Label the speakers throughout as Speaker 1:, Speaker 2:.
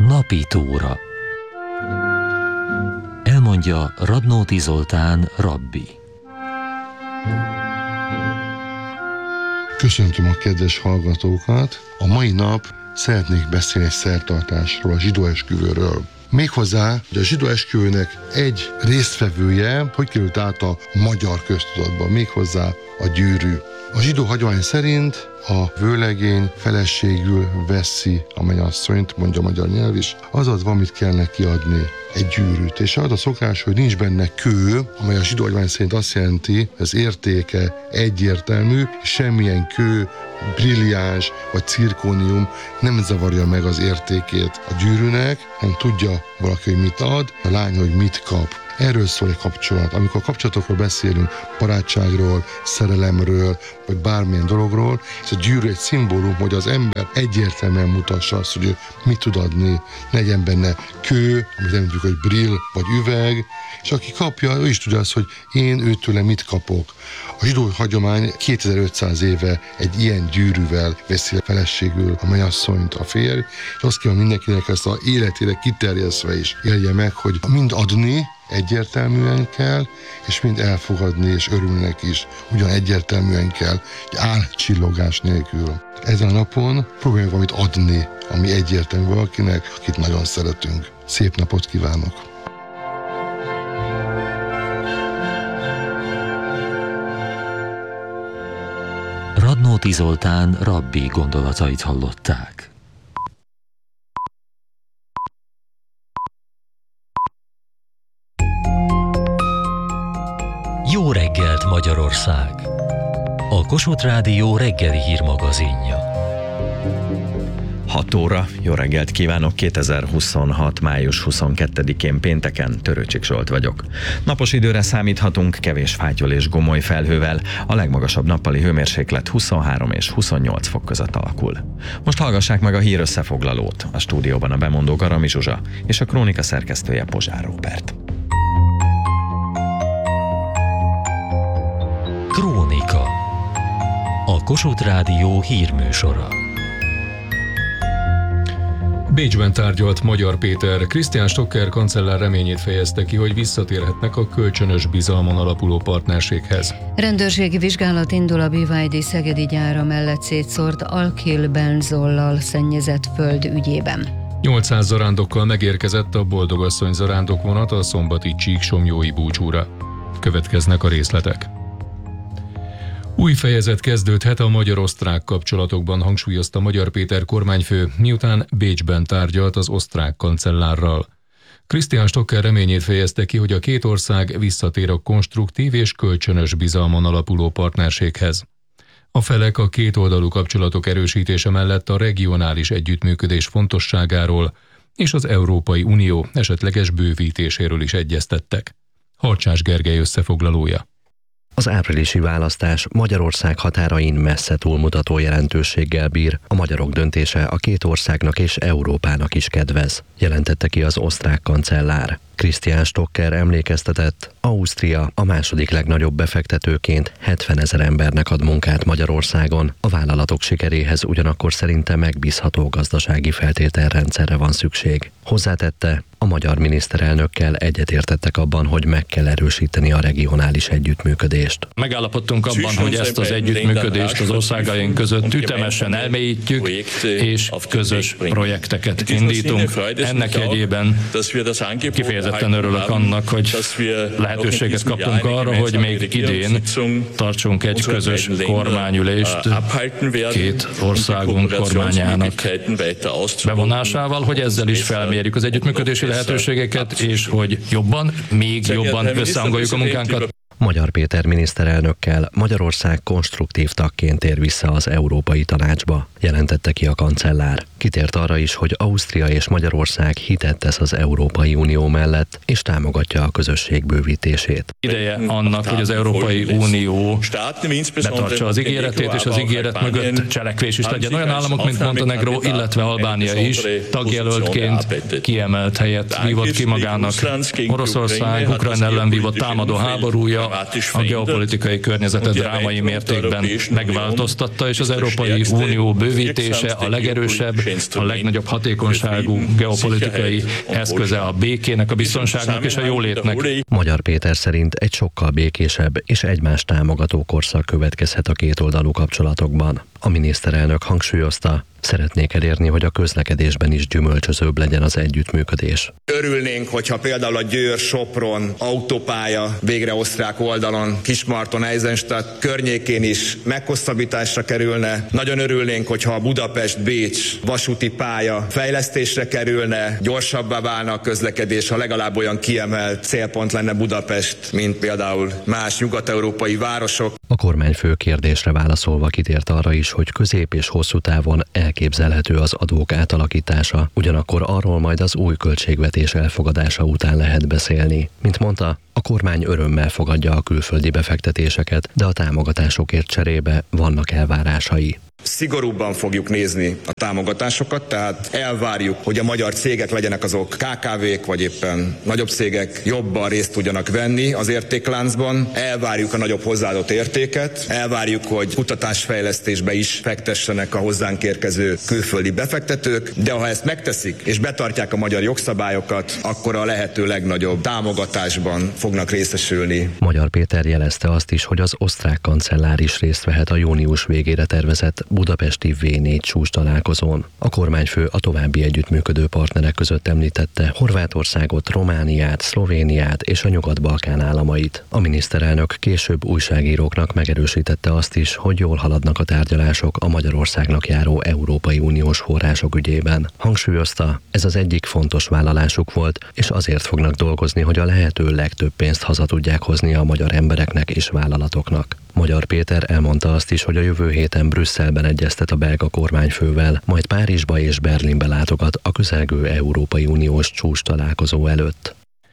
Speaker 1: Napi túra. Elmondja Radnóti Zoltán rabbi.
Speaker 2: Köszöntöm a kedves hallgatókat! A mai nap szeretnék beszélni egy szertartásról, a zsidó esküvőről. Méghozzá, hogy a zsidó esküvőnek egy résztvevője, hogy került át a magyar köztudatba, méghozzá a gyűrű. A zsidó hagyomány szerint a vőlegény feleségül veszi a mennyasszonyt, mondja a magyar nyelv is, azaz valamit kell neki adni, egy gyűrűt. És az a szokás, hogy nincs benne kő, amely a zsidó hagyomány szerint azt jelenti, hogy az értéke egyértelmű, semmilyen kő, brilliáns vagy cirkónium nem zavarja meg az értékét a gyűrűnek, nem tudja valaki, hogy mit ad, a lány, hogy mit kap. Erről szól egy kapcsolat. Amikor kapcsolatokról beszélünk, barátságról, szerelemről, vagy bármilyen dologról, ez a gyűrű egy szimbólum, hogy az ember egyértelműen mutassa azt, hogy ő mit tud adni. Ne legyen benne kő, amit nem tudjuk, hogy brill vagy üveg, és aki kapja, ő is tudja azt, hogy én őtőle mit kapok. A zsidó hagyomány 2500 éve egy ilyen gyűrűvel veszi feleségül a mennyasszonyt a férj, és azt kell mindenkinek ezt az életére kiterjesztve is élje meg, hogy mind adni egyértelműen kell, és mind elfogadni és örülnek is ugyan egyértelműen kell, egy álcsillogás nélkül. Ezen a napon próbáljunk valamit adni, ami egyértelmű valakinek, akit nagyon szeretünk. Szép napot kívánok!
Speaker 1: Radnóti Zoltán rabbi gondolatait hallották. Jó reggelt, Magyarország! A Kossuth Rádió reggeli hírmagazinja.
Speaker 3: 6 óra, jó reggelt kívánok, 2026. május 22-én pénteken, Törőcsik Zsolt vagyok. Napos időre számíthatunk, kevés fátyol és gomoly felhővel, a legmagasabb nappali hőmérséklet 23 és 28 fok között alakul. Most hallgassák meg a hír összefoglalót, a stúdióban a bemondó Garami Zsuzsa és a krónika szerkesztője Pozsár Róbert.
Speaker 1: Krónika. A Kossuth Rádió hírműsora.
Speaker 4: Bécsben tárgyalt Magyar Péter. Christian Stocker kancellár reményét fejezte ki, hogy visszatérhetnek a kölcsönös bizalmon alapuló partnerséghez.
Speaker 5: Rendőrségi vizsgálat indul a BYD szegedi gyára mellett szétszórt alkilbenzollal szennyezett föld ügyében.
Speaker 4: 800 zarándokkal megérkezett a Boldogasszony zarándokvonat a szombati Csíksomlyói búcsúra. Következnek a részletek. Új fejezet kezdődhet a magyar-osztrák kapcsolatokban, hangsúlyozta Magyar Péter kormányfő, miután Bécsben tárgyalt az osztrák kancellárral. Christian Stocker reményét fejezte ki, hogy a két ország visszatér a konstruktív és kölcsönös bizalmon alapuló partnerséghez. A felek a kétoldalú kapcsolatok erősítése mellett a regionális együttműködés fontosságáról és az Európai Unió esetleges bővítéséről is egyeztettek. Harcsás Gergely összefoglalója.
Speaker 6: Az áprilisi választás Magyarország határain messze túlmutató jelentőséggel bír. A magyarok döntése a két országnak és Európának is kedvez, jelentette ki az osztrák kancellár. Christian Stocker emlékeztetett, Ausztria a második legnagyobb befektetőként 70 000 embernek ad munkát Magyarországon. A vállalatok sikeréhez ugyanakkor szerinte megbízható gazdasági feltételrendszerre van szükség. Hozzátette, a magyar miniszterelnökkel egyetértettek abban, hogy meg kell erősíteni a regionális együttműködést.
Speaker 7: Megállapodtunk abban, hogy ezt az együttműködést az országaink között ütemesen elmélyítjük, és közös projekteket indítunk. Ennek jegyében kifejezetten örülök annak, hogy lehetőséget kaptunk arra, hogy még idén tartsunk egy közös kormányülést két országunk kormányának bevonásával, hogy ezzel is felmérjük az együttműködési lehetőségeket, és hogy még jobban összehangoljuk a munkánkat.
Speaker 6: Magyar Péter miniszterelnökkel Magyarország konstruktív tagként tér vissza az Európai Tanácsba, jelentette ki a kancellár. Kitért arra is, hogy Ausztria és Magyarország hitet tesz az Európai Unió mellett, és támogatja a közösség bővítését.
Speaker 7: Ideje annak, hogy az Európai Unió betartsa az ígéretét, és az ígéret mögött cselekvés is legyen. Olyan államok, mint Montenegró, illetve Albánia is tagjelöltként kiemelt helyet vívott ki magának. Oroszország Ukrajna ellen vívott támadó háborúja a geopolitikai környezetet drámai mértékben megváltoztatta, és az Európai Unió bővítése a legerősebb, a legnagyobb hatékonyságú geopolitikai eszköze a békének, a biztonságnak és a jólétnek.
Speaker 6: Magyar Péter szerint egy sokkal békésebb és egymást támogató korszak következhet a kétoldalú kapcsolatokban. A miniszterelnök hangsúlyozta, szeretnék elérni, hogy a közlekedésben is gyümölcsözőbb legyen az együttműködés.
Speaker 8: Örülnénk, hogyha például a Győr-Sopron autópálya végre osztrák oldalon, Kismarton-Eisenstadt környékén is meghosszabbításra kerülne. Nagyon örülnénk, hogyha a Budapest-Bécs vasúti pálya fejlesztésre kerülne, gyorsabbá válna a közlekedés, ha legalább olyan kiemelt célpont lenne Budapest, mint például más nyugat-európai városok.
Speaker 6: A kormányfő kérdésre válaszolva kitért arra is, hogy közép és hosszú távon elképzelhető az adók átalakítása, ugyanakkor arról majd az új költségvetés elfogadása után lehet beszélni. Mint mondta, a kormány örömmel fogadja a külföldi befektetéseket, de a támogatásokért cserébe vannak elvárásai.
Speaker 8: Szigorúbban fogjuk nézni a támogatásokat, tehát elvárjuk, hogy a magyar cégek legyenek azok KKV-k, vagy éppen nagyobb cégek jobban részt tudjanak venni az értékláncban. Elvárjuk a nagyobb hozzáadott értéket, elvárjuk, hogy kutatásfejlesztésbe is fektessenek a hozzánk érkező külföldi befektetők, de ha ezt megteszik és betartják a magyar jogszabályokat, akkor a lehető legnagyobb támogatásban fognak részesülni.
Speaker 6: Magyar Péter jelezte azt is, hogy az osztrák kancellár is részt vehet a június végére tervezett budapesti V4 csúcs találkozón. A kormányfő a további együttműködő partnerek között említette Horvátországot, Romániát, Szlovéniát és a Nyugat-Balkán államait. A miniszterelnök később újságíróknak megerősítette azt is, hogy jól haladnak a tárgyalások a Magyarországnak járó Európai Uniós források ügyében. Hangsúlyozta, ez az egyik fontos vállalásuk volt, és azért fognak dolgozni, hogy a lehető legtöbb pénzt haza tudják hozni a magyar embereknek és vállalatoknak. Magyar Péter elmondta azt is, hogy a jövő héten Brüsszelben egyeztet a belga kormányfővel, majd Párizsba és Berlinbe látogat a közelgő Európai Uniós csúcs találkozó előtt.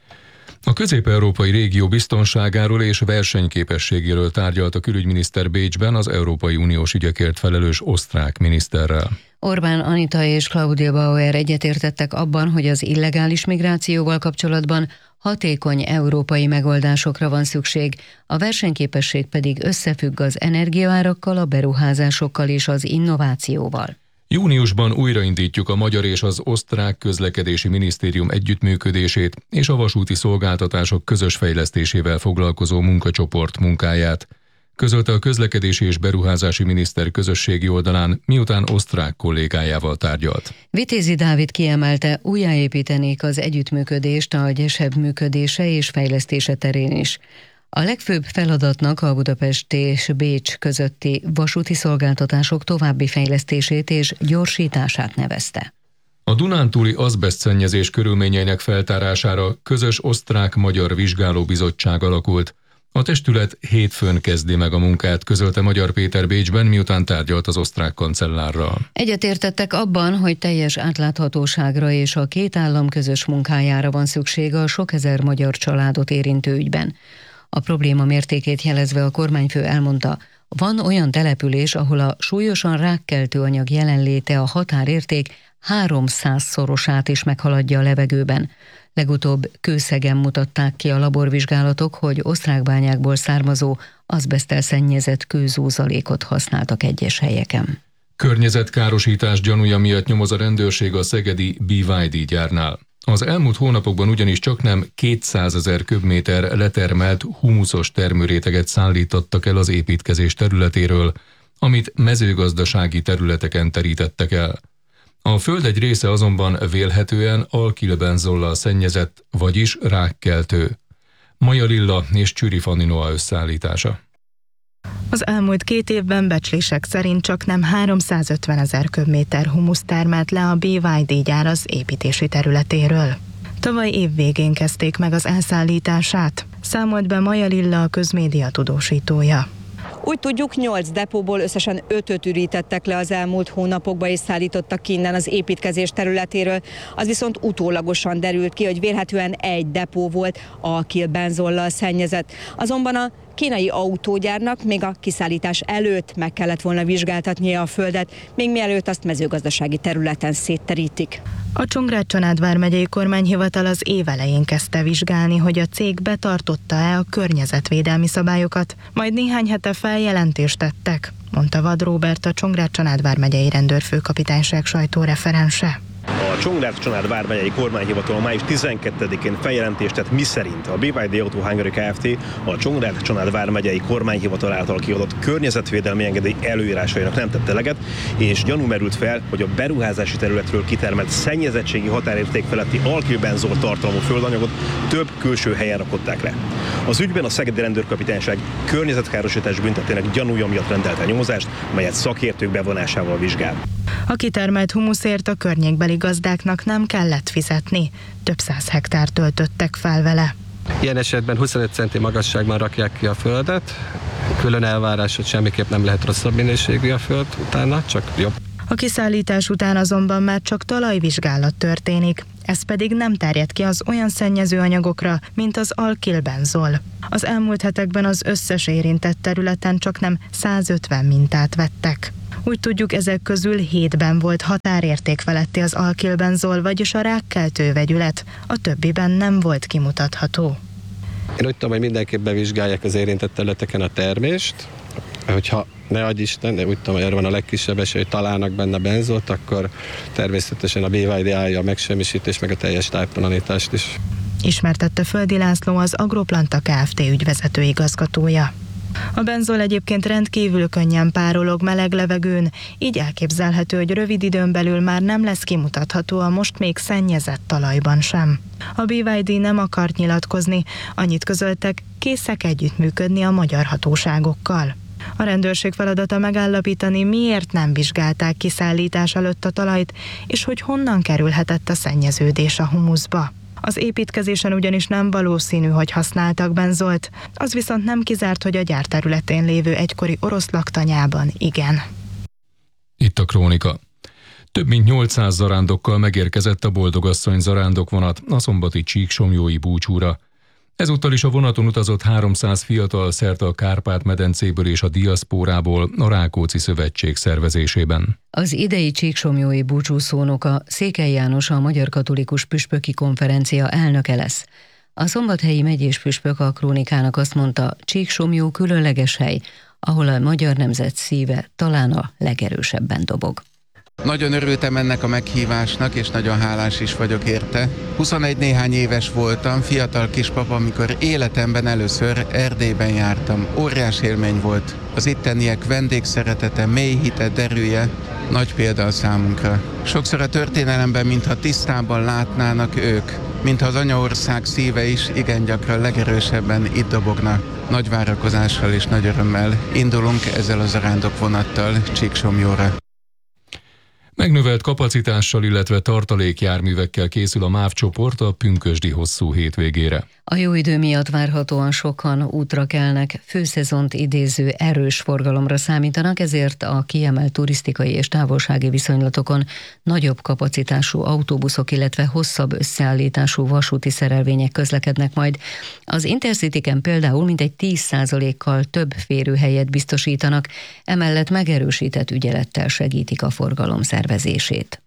Speaker 4: A közép-európai régió biztonságáról és versenyképességéről tárgyalt a külügyminiszter Bécsben az Európai Uniós ügyekért felelős osztrák miniszterrel.
Speaker 5: Orbán Anita és Claudia Bauer egyetértettek abban, hogy az illegális migrációval kapcsolatban hatékony európai megoldásokra van szükség, a versenyképesség pedig összefügg az energiaárakkal, a beruházásokkal és az innovációval.
Speaker 4: Júniusban újraindítjuk a magyar és az osztrák közlekedési minisztérium együttműködését és a vasúti szolgáltatások közös fejlesztésével foglalkozó munkacsoport munkáját, közölte a közlekedési és beruházási miniszter közösségi oldalán, miután osztrák kollégájával tárgyalt.
Speaker 5: Vitézi Dávid kiemelte, újjáépítenék az együttműködést a gyesebb működése és fejlesztése terén is. A legfőbb feladatnak a Budapest és Bécs közötti vasúti szolgáltatások további fejlesztését és gyorsítását nevezte.
Speaker 4: A dunántúli azbesztszennyezés körülményeinek feltárására közös osztrák-magyar vizsgálóbizottság alakult. A testület hétfőn kezdi meg a munkát, közölte Magyar Péter Bécsben, miután tárgyalt az osztrák kancellárral.
Speaker 5: Egyetértettek abban, hogy teljes átláthatóságra és a két állam közös munkájára van szükség a sok ezer magyar családot érintő ügyben. A probléma mértékét jelezve a kormányfő elmondta, van olyan település, ahol a súlyosan rákkeltő anyag jelenléte a határérték 300-szorosát is meghaladja a levegőben. Legutóbb Kőszegen mutatták ki a laborvizsgálatok, hogy osztrák bányákból származó azbeszttel szennyezett kőzózalékot használtak egyes helyeken.
Speaker 4: Környezetkárosítás gyanúja miatt nyomoz a rendőrség a szegedi BYD gyárnál. Az elmúlt hónapokban ugyanis csaknem 200 000 köbméter letermelt humuszos termőréteget szállítottak el az építkezés területéről, amit mezőgazdasági területeken terítettek el. A föld egy része azonban vélhetően alkilbenzollal szennyezett, vagyis rákkeltő. Maja Lilla és Csüri Fanni Noa összeállítása.
Speaker 9: Az elmúlt 2 évben becslések szerint csaknem 350 000 köbméter humusz termelt le a BYD gyár az építési területéről. Tavaly év végén kezdték meg az elszállítását, számolt be Maja Lilla, a Közmédia tudósítója.
Speaker 10: Úgy tudjuk, 8 depóból összesen 5-öt ürítettek le az elmúlt hónapokban és szállítottak ki innen az építkezés területéről. Az viszont utólagosan derült ki, hogy vélhetően egy depó volt alkilbenzollal szennyezett. Azonban a kínai autógyárnak még a kiszállítás előtt meg kellett volna vizsgáltatnia a földet, még mielőtt azt mezőgazdasági területen szétterítik.
Speaker 9: A Csongrád-Csanád vármegyei kormányhivatal az év elején kezdte vizsgálni, hogy a cég betartotta-e a környezetvédelmi szabályokat, majd néhány hete feljelentést tettek. mondta Vad Róbert, a Csongrád-Csanád vármegyei rendőrfőkapitányság sajtóreferense.
Speaker 11: A Csongrád-Csanád vármegyei kormányhivatal május 12-én feljelentést tett, miszerint a BYD Auto Hungary Kft. A Csongrád-Csanád vármegyei kormányhivatal által kiadott környezetvédelmi engedély előírásainak nem tett eleget, és gyanú merült fel, hogy a beruházási területről kitermelt szennyezettségi határérték feletti alkilbenzol tartalmú földanyagot több külső helyen rakották le. Az ügyben a Szegedi Rendőrkapitányság környezetkárosítás büntetének gyanúja miatt rendelte nyomozást, melyet szakértők bevonásával vizsgál.
Speaker 9: A kitermelt humuszért a környékbeli gazdáknak nem kellett fizetni, több 100 hektár töltöttek fel vele.
Speaker 12: Ilyen esetben 25 centi magasságban rakják ki a földet, külön elvárás, hogy semmiképp nem lehet rosszabb minőségű a föld utána, csak jobb.
Speaker 9: A kiszállítás után azonban már csak talajvizsgálat történik, ez pedig nem terjed ki az olyan szennyező anyagokra, mint az alkilbenzol. Az elmúlt hetekben az összes érintett területen csaknem 150 mintát vettek. Úgy tudjuk, ezek közül 7-ben volt határérték feletti az alkilbenzol, vagyis a rákkeltő vegyület, a többiben nem volt kimutatható.
Speaker 12: Én úgy tudom, hogy mindenképp bevizsgálják az érintett területeken a termést, hogyha ne adj Isten, de úgy tudom, hogy erre van a legkisebb esély, hogy találnak benne benzolt, akkor természetesen a BYD állja a megsemmisítés, meg a teljes tájtalanítást is.
Speaker 9: Ismertette Földi László, az Agroplanta Kft. Ügyvezető igazgatója. A benzol egyébként rendkívül könnyen párolog meleg levegőn, így elképzelhető, hogy rövid időn belül már nem lesz kimutatható a most még szennyezett talajban sem. A BYD nem akart nyilatkozni, annyit közöltek, készek együttműködni a magyar hatóságokkal. A rendőrség feladata megállapítani, miért nem vizsgálták kiszállítás előtt a talajt, és hogy honnan kerülhetett a szennyeződés a humuszba. Az építkezésen ugyanis nem valószínű, hogy használtak benzolt, az viszont nem kizárt, hogy a gyár területén lévő egykori orosz laktanyában igen.
Speaker 4: Itt a krónika. Több mint 800 zarándokkal megérkezett a Boldogasszony zarándokvonat a szombati Csíksomlyói búcsúra. Ezúttal is a vonaton utazott 300 fiatal szerte a Kárpát-medencéből és a diaszpórából a Rákóczi Szövetség szervezésében.
Speaker 5: Az idei Csíksomlyói búcsúszónoka Székely János, a Magyar Katolikus Püspöki Konferencia elnöke lesz. A szombathelyi megyés püspök a krónikának azt mondta, Csíksomlyó különleges hely, ahol a magyar nemzet szíve talán a legerősebben dobog.
Speaker 13: Nagyon örültem ennek a meghívásnak, és nagyon hálás is vagyok érte. 21 néhány éves voltam, fiatal kispapa, amikor életemben először Erdélyben jártam. Óriás élmény volt. Az itteniek vendégszeretete, mély hite, derűje nagy példa a számunkra. Sokszor a történelemben, mintha tisztában látnának ők, mintha az anyaország szíve is igen gyakran legerősebben itt dobogna. Nagy várakozással és nagy örömmel indulunk ezzel a zarándokvonattal Csíksomlyóra.
Speaker 4: Megnövelt kapacitással, illetve tartalékjárművekkel készül a MÁV csoport a pünkösdi hosszú hétvégére.
Speaker 5: A jó idő miatt várhatóan sokan útra kelnek, főszezont idéző erős forgalomra számítanak, ezért a kiemelt turisztikai és távolsági viszonylatokon nagyobb kapacitású autóbuszok, illetve hosszabb összeállítású vasúti szerelvények közlekednek majd. Az Intercityken például mintegy 10%-kal több férőhelyet biztosítanak, emellett megerősített ügyelettel segítik a forgalom szervezését.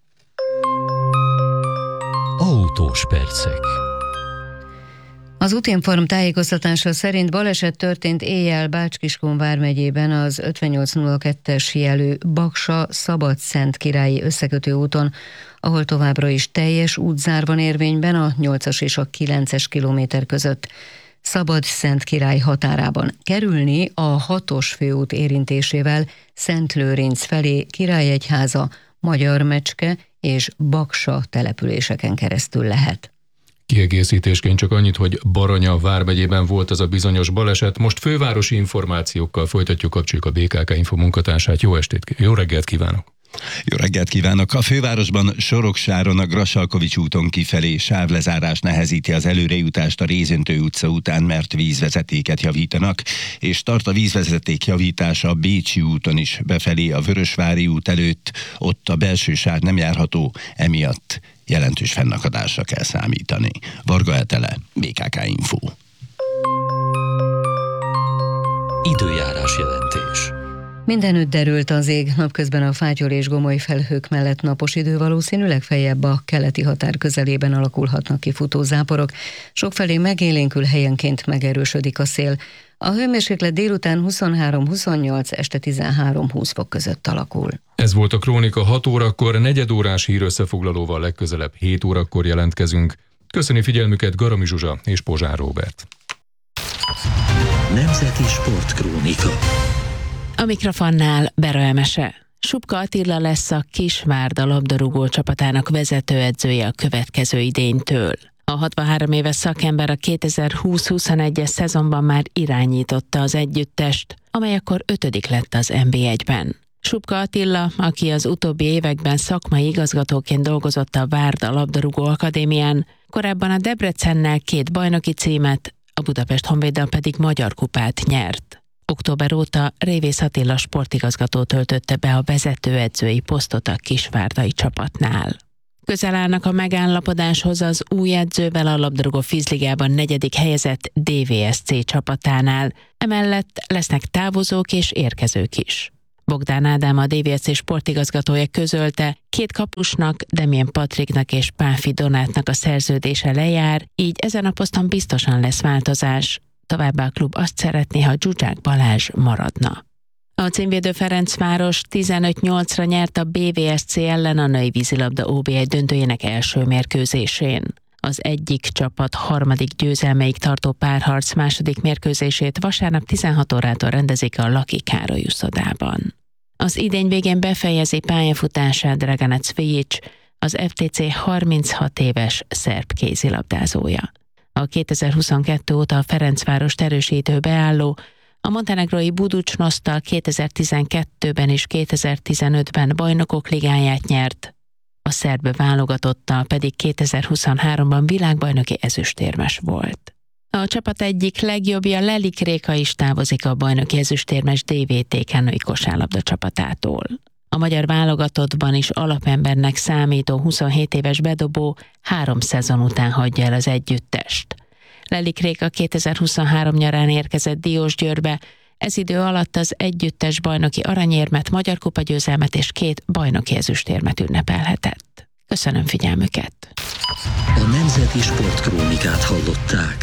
Speaker 1: Autós percek.
Speaker 5: Az Utinform tájékoztatása szerint baleset történt éjjel Bács-Kiskun vármegyében az 5802-es jelű Baksa-Szabadszent-Királyi összekötő úton, ahol továbbra is teljes útzár van érvényben a 8-as és a 9-es kilométer között. Szabadszent-Király határában kerülni a 6-os főút érintésével Szentlőrinc felé Királyegyháza, Magyarmecske és Baksa településeken keresztül lehet.
Speaker 4: Kiegészítésként csak annyit, hogy Baranya vármegyében volt ez a bizonyos baleset. Most fővárosi információkkal folytatjuk, kapcsoljuk a BKK Info munkatársát. Jó reggelt kívánok!
Speaker 14: Jó reggelt kívánok! A fővárosban Soroksáron a Grassalkovics úton kifelé sávlezárás nehezíti az előrejutást a Rézöntő utca után, mert vízvezetéket javítanak, és tart a vízvezeték javítása a Bécsi úton is befelé a Vörösvári út előtt, ott a belső sáv nem járható, emiatt jelentős fennakadásra kell számítani. Varga Etele, BKK Info.
Speaker 1: Időjárás jelentés.
Speaker 5: Mindenütt derült az ég, napközben a fátyol és gomoly felhők mellett napos idő, valószínűleg feljebb a keleti határ közelében alakulhatnak ki futózáporok. Sokfelé megélénkül, helyenként megerősödik a szél. A hőmérséklet délután 23-28, este 13-20 fok között alakul.
Speaker 4: Ez volt a Krónika 6 órakor, negyedórás hírösszefoglalóval legközelebb 7 órakor jelentkezünk. Köszöni figyelmüket Garami Zsuzsa és Pozsár Róbert.
Speaker 15: Nemzeti Sportkrónika.
Speaker 16: A mikrofonnál Bera Emese. Subka Attila lesz a Kisvárda labdarúgó csapatának vezetőedzője a következő idénytől. A 63 éves szakember a 2020-21-es szezonban már irányította az együttest, amely akkor 5. lett az NB1-ben. Subka Attila, aki az utóbbi években szakmai igazgatóként dolgozott a Várda labdarúgó akadémián, korábban a Debrecennel 2 bajnoki címet, a Budapest Honvéddal pedig Magyar kupát nyert. Október óta Révész Attila sportigazgató töltötte be a vezetőedzői posztot a kisvárdai csapatnál. Közel állnak a megállapodáshoz az új edzővel a labdarúgó vízligában 4. helyezett DVSC csapatánál, emellett lesznek távozók és érkezők is. Bogdán Ádám, a DVSC sportigazgatója közölte, 2 kapusnak, Demjén Patriknak és Páfi Donátnak a szerződése lejár, így ezen a poszton biztosan lesz változás. Továbbá a klub azt szeretné, ha Zsuzsák Balázs maradna. A címvédő Ferencváros 15-8-ra nyert a BVSC ellen a női vízilabda OB1 döntőjének első mérkőzésén. Az egyik csapat 3. győzelmeig tartó párharc második mérkőzését vasárnap 16 órától rendezik a Laki Károly uszodában. Az idény végén befejezi pályafutását Draganec Fijic, az FTC 36 éves szerb kézilabdázója. A 2022 óta a Ferencvárost erősítő beálló a montenegrói Buducsnosztal 2012-ben és 2015-ben bajnokok ligáját nyert, a szerb válogatottal pedig 2023-ban világbajnoki ezüstérmes volt. A csapat egyik legjobbja Lelik Réka is távozik a bajnoki ezüstérmes DVTK női kosárlabda csapatától. A magyar válogatottban is alapembernek számító 27 éves bedobó 3 szezon után hagyja el az együttest. Lelik Réka 2023 nyarán érkezett Diósgyőrbe, ez idő alatt az együttes bajnoki aranyérmet, magyar kupagyőzelmet és 2 bajnoki ezüstérmet ünnepelhetett. Köszönöm figyelmüket!
Speaker 15: A Nemzeti Sportkrónikát hallották.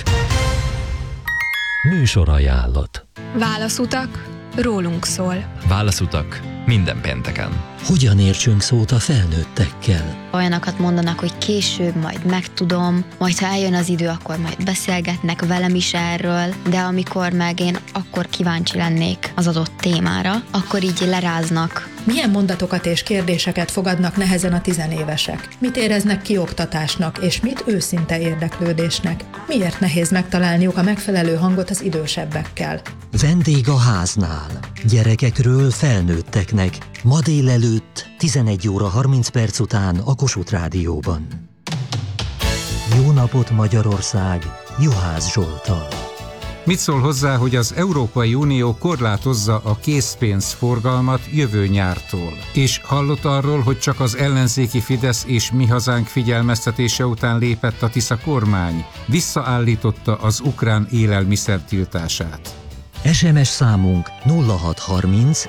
Speaker 1: Műsorajánlat.
Speaker 17: Válaszutak, rólunk szól.
Speaker 3: Válaszutak minden pénteken.
Speaker 15: Hogyan értsünk szót a felnőttekkel?
Speaker 18: Olyanokat mondanak, hogy később majd megtudom, majd ha eljön az idő, akkor majd beszélgetnek velem is erről, de amikor meg én akkor kíváncsi lennék az adott témára, akkor így leráznak.
Speaker 19: Milyen mondatokat és kérdéseket fogadnak nehezen a tizenévesek? Mit éreznek kioktatásnak, és mit őszinte érdeklődésnek? Miért nehéz megtalálniuk a megfelelő hangot az idősebbekkel?
Speaker 15: Vendég a háznál. Gyerekekről felnőtteknek. Ma délelőtt 11 óra 30 perc után a Kossuth Rádióban. Jó napot Magyarország! Juhász Zsolttal.
Speaker 20: Mit szól hozzá, hogy az Európai Unió korlátozza a készpénzforgalmat jövő nyártól? És hallott arról, hogy csak az ellenzéki Fidesz és Mi Hazánk figyelmeztetése után lépett a Tisza kormány? Visszaállította az ukrán élelmiszer tiltását.
Speaker 15: SMS számunk 0630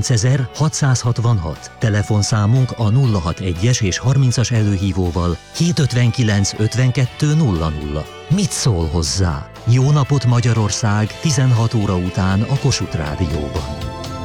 Speaker 15: 9666, telefonszámunk a 061-es és 30-as előhívóval 759 52 00. Mit szól hozzá? Jó napot Magyarország 16 óra után a Kossuth Rádióban.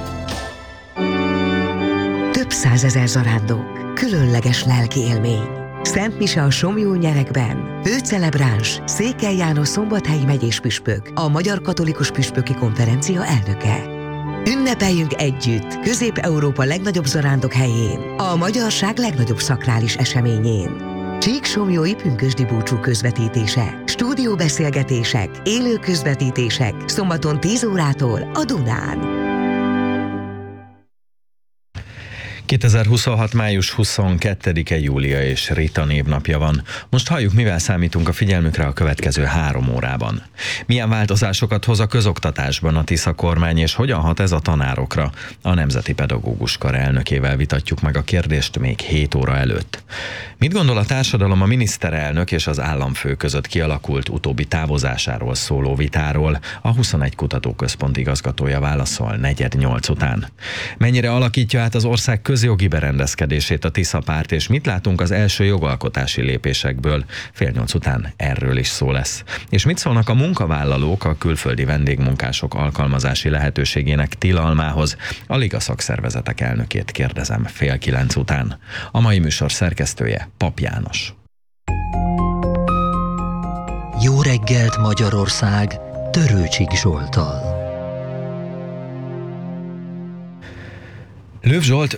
Speaker 21: Több százezer zarándok, különleges lelki élmény. Szent Mise a Somlyó-nyerekben. Főcelebráns Székely János szombathelyi megyés püspök, a Magyar Katolikus Püspöki Konferencia elnöke. Ünnepeljünk együtt Közép-Európa legnagyobb zarándok helyén, a magyarság legnagyobb szakrális eseményén. Csíksomlyói pünkösdi búcsú közvetítése, stúdióbeszélgetések, élő közvetítések, szombaton 10 órától a Dunán.
Speaker 3: 2026. május 22-e Júlia és Rita névnapja van. Most halljuk, mivel számítunk a figyelmükre a következő 3 órában. Milyen változásokat hoz a közoktatásban a Tisza kormány, és hogyan hat ez a tanárokra? A Nemzeti Pedagógus Kar elnökével vitatjuk meg a kérdést még 7 óra előtt. Mit gondol a társadalom a miniszterelnök és az államfő között kialakult utóbbi távozásáról szóló vitáról? A 21 Kutatóközpont igazgatója válaszol 7:45 után. Mennyire alakítja át az ország közjogi berendezkedését a Tisza párt, és mit látunk az első jogalkotási lépésekből? 7:30 után erről is szó lesz. És mit szólnak a munkavállalók a külföldi vendégmunkások alkalmazási lehetőségének tilalmához? A Liga szakszervezetek elnökét kérdezem 8:30 után. A mai műsor szerkesztője Pap János.
Speaker 15: Jó reggelt Magyarország, Törőcsik Zsolttal.
Speaker 3: Löw Zsolt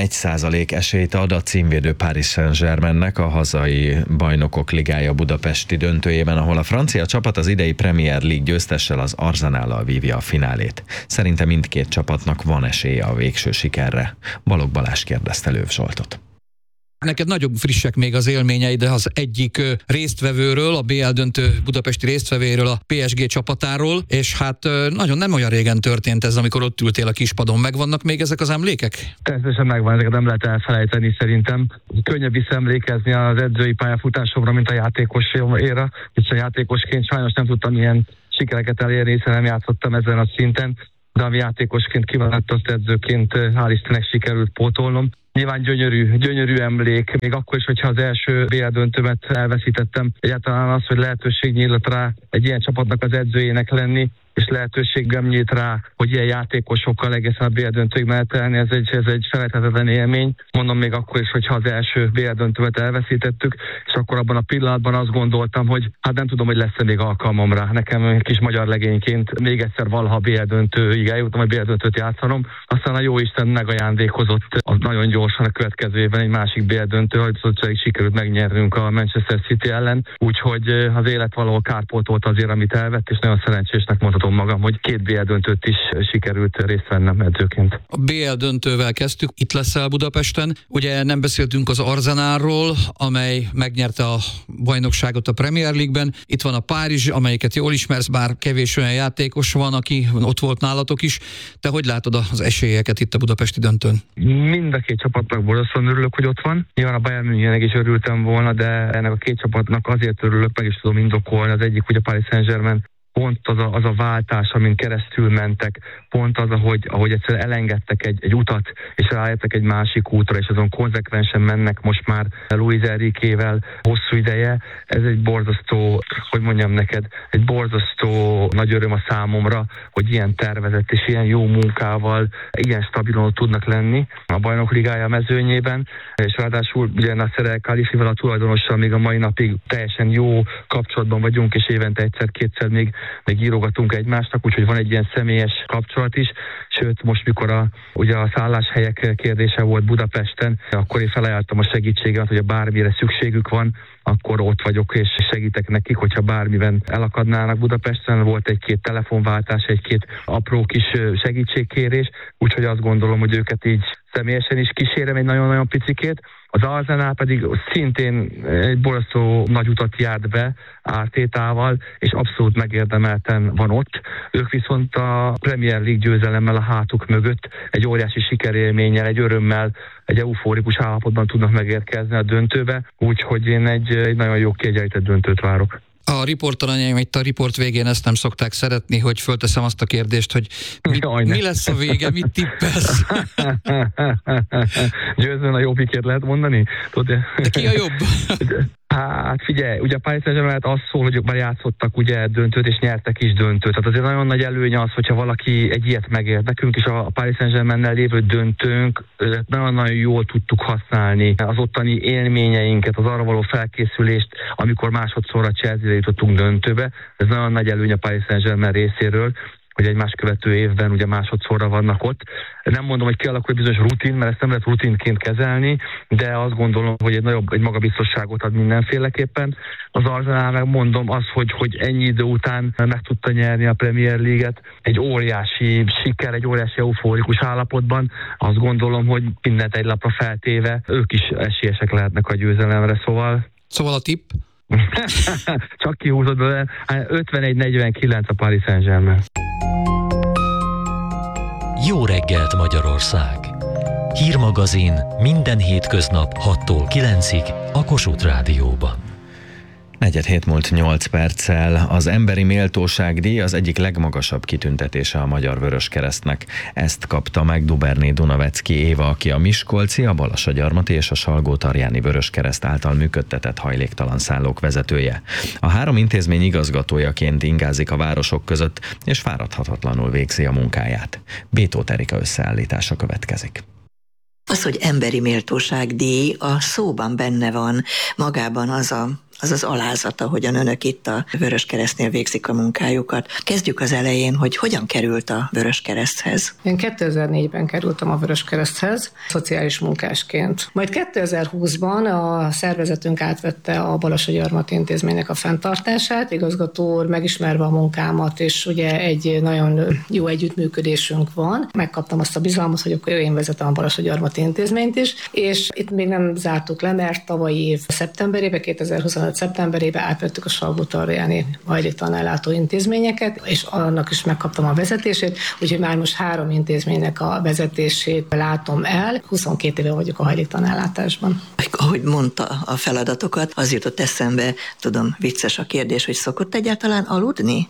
Speaker 3: 51% esélyt ad a címvédő Paris Saint-Germainnek a hazai Bajnokok Ligája budapesti döntőjében, ahol a francia csapat az idei Premier League győztessel, az Arsenállal vívja a finálét. Szerinte mindkét csapatnak van esélye a végső sikerre. Balogh Balázs kérdezte Löw Zsoltot.
Speaker 2: Neked nagyon frissek még az élményeid az egyik résztvevőről, a BL döntő budapesti résztvevőről, a PSG csapatáról, és hát nagyon nem olyan régen történt ez, amikor ott ültél a kispadon. Megvannak még ezek az emlékek?
Speaker 22: Természetesen megvan, ezeket nem lehet elfelejteni szerintem. Könnyebb visszaemlékezni az edzői pályafutásomra, mint a játékosomra, hiszen játékosként sajnos nem tudtam ilyen sikereket elérni, hiszen nem játszottam ezen a szinten, de ami játékosként kiváltott, azt edzőként hál' Istennek sikerült pótolnom. Nyilván gyönyörű emlék, még akkor is, hogyha az első BL döntőmet elveszítettem. Egyáltalán az, hogy lehetőség nyílt rá egy ilyen csapatnak az edzőjének lenni, és lehetőségem nyílt rá, hogy ilyen játékosokkal egészen a BL döntőig menetelni, ez egy felejthetetlen élmény. Mondom még akkor is, hogyha az első BL döntőmet elveszítettük, és akkor abban a pillanatban azt gondoltam, hogy hát nem tudom, hogy lesz-e még alkalmam rá. Nekem kis magyar legényként még egyszer valaha BL döntőig eljutottam, hogy BL döntőt játszanom. Aztán a jóisten megajándékozott az nagyon gyorsan a következő évben egy másik BL döntő, hogy szóval sikerült megnyernünk a Manchester City ellen, úgyhogy az élet valahol kárpótolt azért, amit elvett, és nagyon szerencsésnek mondhatom magam, hogy 2 BL döntőt is sikerült részt vennem edzőként.
Speaker 2: A BL döntővel kezdtük, itt leszel Budapesten. Ugye nem beszéltünk az Arsenalról, amely megnyerte a bajnokságot a Premier League-ben. Itt van a Párizs, amelyiket jól ismersz, bár kevés olyan játékos van, aki ott volt nálatok is. Te hogy látod az esélyeket itt a budapesti döntőn?
Speaker 22: Mind a 2 csapatnak borzasztóan örülök, hogy ott van. Nyilván a Bayern Münchennek is örültem volna, de ennek a 2 csapatnak azért örülök, meg is tudom indokolni. Az egyik, hogy a Paris Saint-Germain pont az a váltás, amin keresztül mentek, pont az, ahogy egyszerűen elengedtek egy utat, és rájöttek egy másik útra, és azon konzekvensen mennek most már Luis Enriquével hosszú ideje. Ez egy borzasztó, hogy mondjam neked, egy borzasztó nagy öröm a számomra, hogy ilyen tervezett és ilyen jó munkával, ilyen stabilan tudnak lenni a Bajnok Ligája mezőnyében, és ráadásul ugye Nasser El Khelaïfivel, a tulajdonossal még a mai napig teljesen jó kapcsolatban vagyunk, és évente egyszer-kétszer még írogatunk egymásnak, úgyhogy van egy ilyen személyes kapcsolat is, sőt most mikor ugye a szálláshelyek kérdése volt Budapesten, akkor én felajánlottam a segítséget, hogy bármire szükségük van, akkor ott vagyok és segítek nekik, hogyha bármiben elakadnának Budapesten. Volt 1-2 telefonváltás, 1-2 apró kis segítségkérés, úgyhogy azt gondolom, hogy őket így személyesen is kísérem egy nagyon-nagyon picikét. Az Arsenal pedig szintén egy borzasztó nagy utat járt be Ártétával, és abszolút megérdemelten van ott. Ők viszont a Premier League győzelemmel a hátuk mögött egy óriási sikerélménnyel, egy örömmel, egy eufórikus állapotban tudnak megérkezni a döntőbe, úgyhogy én egy nagyon jó kiegyenlített döntőt várok.
Speaker 2: A riportalanyaim itt a riport végén ezt nem szokták szeretni, hogy fölteszem azt a kérdést, hogy mi lesz a vége, mit tippelsz?
Speaker 22: Győzően a jobbikért lehet mondani?
Speaker 2: De ki a jobb?
Speaker 22: Hát figyelj, ugye a Paris Saint-Germain az szól, hogy ők már játszottak ugye döntőt, és nyertek is döntőt. Tehát azért nagyon nagy előny az, hogyha valaki egy ilyet megér. Nekünk is a Paris Saint-Germainnel lévő döntőnk nagyon-nagyon jól tudtuk használni az ottani élményeinket, az arra való felkészülést, amikor másodszorra Chelsea-re jutottunk döntőbe. Ez nagyon nagy előny a Paris Saint-Germain részéről. hogy egymás követő évben ugye másodszorra vannak ott. Nem mondom, hogy kialakul egy bizonyos rutin, mert ezt nem lehet rutinként kezelni, de azt gondolom, hogy egy magabiztosságot ad mindenféleképpen. Az Arsenal meg mondom azt, hogy ennyi idő után meg tudta nyerni a Premier League-et egy óriási siker, egy óriási eufórikus állapotban. Azt gondolom, hogy mindent egy lapra feltéve, ők is esélyesek lehetnek a győzelemre, szóval...
Speaker 2: Szóval a tipp?
Speaker 22: Csak kihúzod belőle, 51-49 a Paris Saint-Germain.
Speaker 1: Jó reggelt Magyarország! Hírmagazin minden hétköznap 6-tól 9-ig a Kossuth Rádióban.
Speaker 3: 4:07 múlt 8 perccel. Az Emberi Méltóság-díj az egyik legmagasabb kitüntetése a Magyar Vöröskeresztnek. Ezt kapta meg Duberné Dunavecki Éva, aki a miskolci, a Balassagyarmati és a Salgótarjáni Vöröskereszt által működtetett hajléktalan szállók vezetője. A 3 intézmény igazgatójaként ingázik a városok között, és fáradhatatlanul végzi a munkáját. Bétót Erika összeállítása következik.
Speaker 7: Az, hogy emberi méltóság-díj, a szóban benne van, magában az alázat, ahogyan önök itt a Vöröskeresztnél végzik a munkájukat. Kezdjük az elején, hogy hogyan került a Vöröskereszthez.
Speaker 8: Én 2004-ben kerültem a Vöröskereszthez, szociális munkásként. Majd 2020-ban a szervezetünk átvette a Balassagyarmati intézménynek a fenntartását, igazgató úr megismerve a munkámat, és ugye egy nagyon jó együttműködésünk van. Megkaptam azt a bizalmat, hogy akkor én vezetem a Balassagyarmati intézményt is, és itt még nem zártuk le, mert tavalyi év szeptemberében, 2025 szeptemberében átvettük a Salgótarjáni hajléktalan ellátó intézményeket, és annak is megkaptam a vezetését, úgyhogy már most 3 intézménynek a vezetését látom el. 22 éve vagyok a hajléktalan ellátásban.
Speaker 7: Ahogy mondta a feladatokat, az jutott eszembe, tudom, vicces a kérdés, hogy szokott egyáltalán aludni?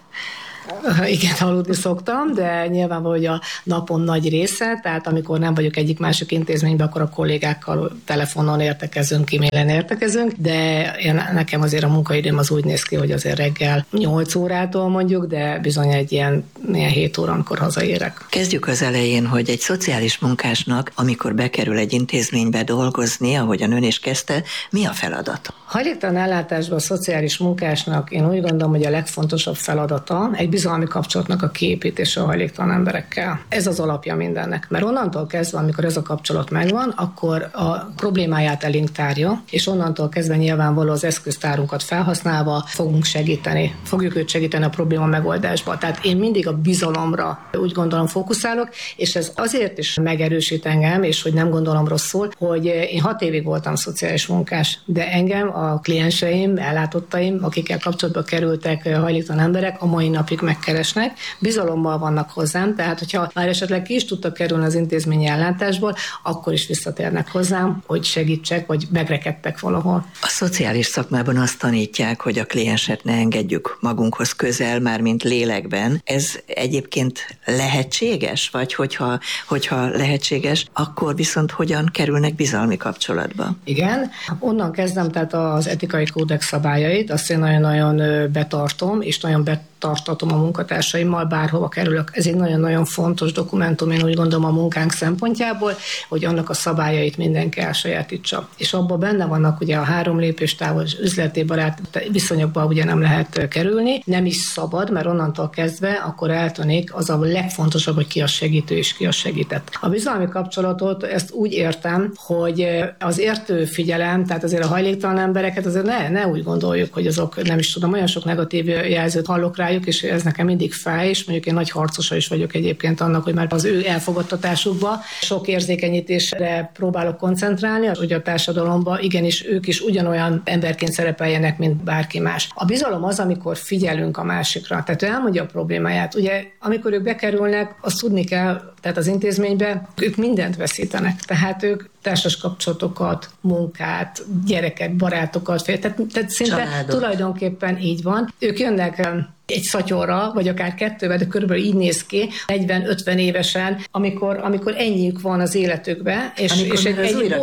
Speaker 8: Igen, aludni szoktam, de nyilvánvaló, hogy a napon nagy része, tehát amikor nem vagyok egyik-másik intézményben, akkor a kollégákkal telefonon értekezünk, e-mailen értekezünk, de nekem azért a munkaidőm az úgy néz ki, hogy azért reggel 8 órától mondjuk, de bizony egy ilyen 7 óra, amikor hazaérek.
Speaker 7: Kezdjük az elején, hogy egy szociális munkásnak, amikor bekerül egy intézménybe dolgozni, ahogyan ön is kezdte, mi a feladat?
Speaker 8: Hajléktalan ellátásban a szociális munkásnak én úgy gondolom, hogy a legfontosabb feladata egy bizalmi kapcsolatnak a kiépítése a hajléktalan emberekkel. Ez az alapja mindennek, mert onnantól kezdve, amikor ez a kapcsolat megvan, akkor a problémáját elénk tárja, és onnantól kezdve nyilvánvaló az eszköztárunkat felhasználva fogjuk őt segíteni a probléma megoldásba. Tehát én mindig a bizalomra úgy gondolom fókuszálok, és ez azért is megerősít engem, és hogy nem gondolom rosszul, hogy én 6 évig voltam szociális munkás, de engem a klienseim, ellátottaim, akikkel kapcsolatba kerültek hajléktalan emberek, a mai napig megkeresnek, bizalommal vannak hozzám, tehát hogyha már esetleg ki is tudtak kerülni az intézményi ellátásból, akkor is visszatérnek hozzám, hogy segítsek, vagy megrekedtek valahol.
Speaker 7: A szociális szakmában azt tanítják, hogy a klienset ne engedjük magunkhoz közel, már mint lélekben. Ez egyébként lehetséges? Vagy hogyha lehetséges, akkor viszont hogyan kerülnek bizalmi kapcsolatba?
Speaker 8: Igen, onnan kezdem, tehát az etikai kódex szabályait, azt én nagyon-nagyon betartom, és nagyon betartatom a munkatársaimmal, bárhova kerülök. Ez egy nagyon-nagyon fontos dokumentum, én úgy gondolom a munkánk szempontjából, hogy annak a szabályait mindenki elsajátítsa. És abban benne vannak ugye a 3 lépéstávol üzleti barát viszonyokba ugye nem lehet kerülni, nem is szabad, mert onnantól kezdve akkor eltűnik az a legfontosabb, hogy ki a segítő és ki a segített. A bizalmi kapcsolatot ezt úgy értem, hogy az értő figyelem, tehát azért a hajléktalan embereket azért ne úgy gondoljuk, hogy azok nem is tudom, olyan sok negatív jelzőt hallok rájuk, és ez nekem mindig fáj, és mondjuk én nagy harcosa is vagyok egyébként annak, hogy már az ő elfogadtatásukba sok érzékenyítésre próbálok koncentrálni, hogy a társadalomban igenis ők is ugyanolyan emberként szerepeljenek, mint bárki más. A bizalom az, amikor figyelünk a másikra, tehát ő elmondja a problémáját. Ugye, amikor ők bekerülnek, azt tudni kell, tehát az intézménybe, ők mindent veszítenek. Tehát ők társas kapcsolatokat, munkát, gyereket, barátokat, tehát szinte családot. Tulajdonképpen így van. Ők jönnek egy szatyorra, vagy akár 2-vel, de körülbelül így néz ki, 40-50 évesen, amikor ennyiük van az életükbe, és egy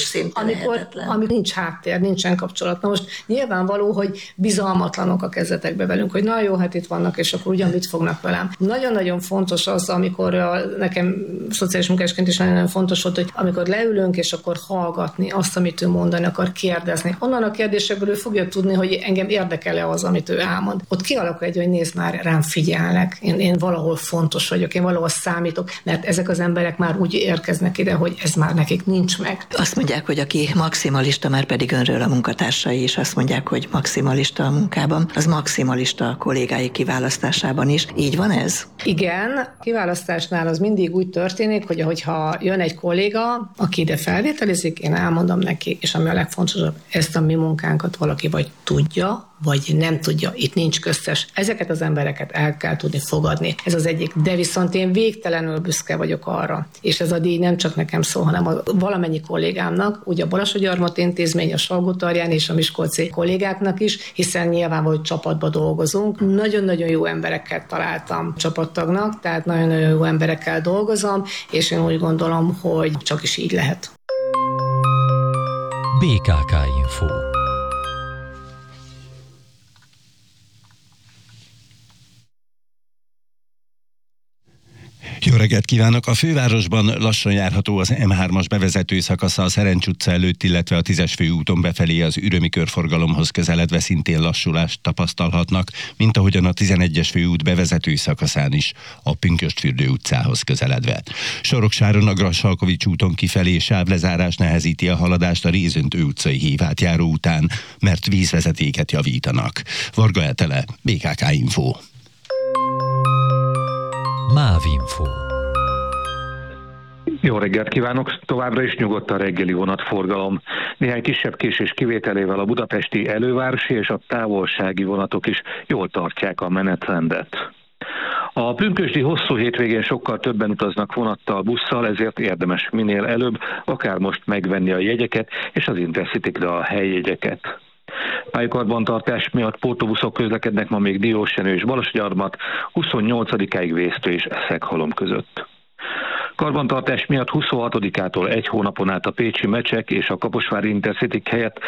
Speaker 8: amikor nincs háttér, nincsen kapcsolat. Na most nyilvánvaló, hogy bizalmatlanok a kezdetekbe velünk, hogy na jó, hát itt vannak, és akkor ugyan mit fognak velem. Nagyon-nagyon fontos az, amikor nekem szociális munkásként is nagyon fontos volt, hogy amikor leülünk leülünk, és akkor hallgatni azt, amit ő mondani akar, kérdezni. Onnan a kérdésekből ő fogja tudni, hogy engem érdekel-e az, amit ő elmond. Ott kialakul egy, hogy nézd már, rám figyelnek, én valahol fontos vagyok, én valahol számítok, mert ezek az emberek már úgy érkeznek ide, hogy ez már nekik nincs meg.
Speaker 7: Azt mondják, hogy aki maximalista, már pedig önről a munkatársai is azt mondják, hogy maximalista a munkában, az maximalista a kollégái kiválasztásában is. Így van ez?
Speaker 8: Igen, a kiválasztásnál az mindig úgy történik, hogy ahogyha jön egy kolléga, aki ide felvételizik, én elmondom neki, és ami a legfontosabb, ezt a mi munkánkat valaki vagy tudja, vagy nem tudja, itt nincs köztes. Ezeket az embereket el kell tudni fogadni. Ez az egyik. De viszont én végtelenül büszke vagyok arra, és ez a díj nem csak nekem szól, hanem a valamennyi kollégámnak, ugye a Balassagyarmat intézmény, a Salgótarján és a miskolci kollégáknak is, hiszen nyilvánvaló, hogy csapatba dolgozunk. Nagyon-nagyon jó embereket találtam csapattagnak, tehát nagyon-nagyon jó emberekkel dolgozom, és én úgy gondolom, hogy csak is így lehet.
Speaker 1: BKK Info.
Speaker 14: Jó reggelt kívánok! A fővárosban lassan járható az M3-as bevezető szakasza a Szerencs utca előtt, illetve a 10-es főúton befelé az ürömi körforgalomhoz közeledve szintén lassulást tapasztalhatnak, mint ahogyan a 11-es főút bevezető szakaszán is, a Pünkösdfürdő utcához közeledve. Soroksáron a Grassalkovich úton kifelé sávlezárás nehezíti a haladást a Rézöntő utcai hévátjáró után, mert vízvezetéket javítanak. Varga Etele, BKK Info.
Speaker 1: MÁV-info.
Speaker 6: Jó reggelt kívánok! Továbbra is nyugodt a reggeli vonatforgalom. Néhány kisebb késés kivételével a budapesti elővárosi és a távolsági vonatok is jól tartják a menetrendet. A pünkösdi hosszú hétvégén sokkal többen utaznak vonattal, busszal, ezért érdemes minél előbb, akár most megvenni a jegyeket és az Intercitykre a helyjegyeket. Pályakarbantartás miatt pótlóbuszok közlekednek ma még Diósjenő és Balassagyarmat 28-áig Vésztő és Szeghalom között. Karbantartás miatt 26-ától egy hónapon át a pécsi Mecsek és a Kaposvári Intercityk helyett